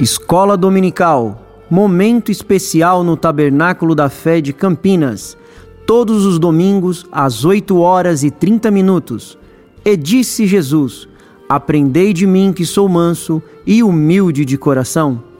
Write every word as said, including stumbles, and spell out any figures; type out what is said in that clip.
Escola Dominical, momento especial no Tabernáculo da Fé de Campinas, todos os domingos às oito horas e trinta minutos. E disse Jesus: aprendei de mim que sou manso e humilde de coração.